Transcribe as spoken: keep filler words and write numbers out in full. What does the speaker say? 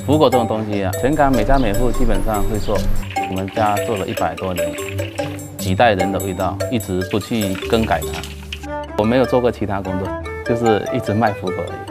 福果这种东西啊，全港每家每户基本上会做。我们家做了一百多年，几代人的味道，一直不去更改它。我没有做过其他工作，就是一直卖福果而已。